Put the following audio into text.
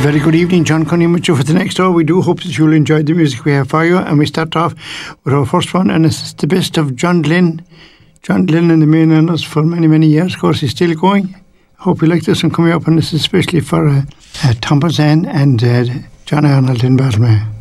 Very good evening, John Cunningham with you for the next hour. We do hope that you'll enjoy the music we have for you, and we start off with our first one, and it's the best of John Glenn. John Glenn and the Mainlanders for many, many years. Of course, he's still going. I hope you like this one coming up, and this is especially for Tom Bazan and John Arnold in Balmain.